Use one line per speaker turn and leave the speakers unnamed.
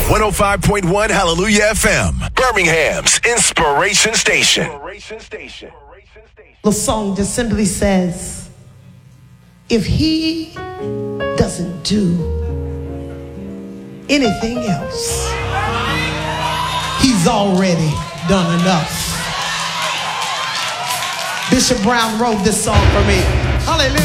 105.1 Hallelujah FM, Birmingham's Inspiration Station.
The song just simply says, if he doesn't do anything else, he's already done enough. Bishop Brown wrote this song for me. Hallelujah.